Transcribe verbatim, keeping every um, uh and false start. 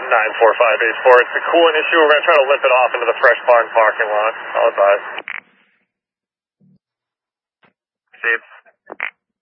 nine four five eight four. It's a coolant issue. We're going to try to limp it off into the Fresh Barn parking lot. I'll advise. Steve.